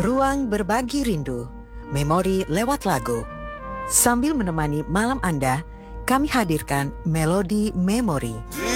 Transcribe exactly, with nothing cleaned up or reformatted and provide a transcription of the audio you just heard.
Ruang berbagi rindu, memori lewat lagu. Sambil menemani malam Anda, kami hadirkan Melodi Memori.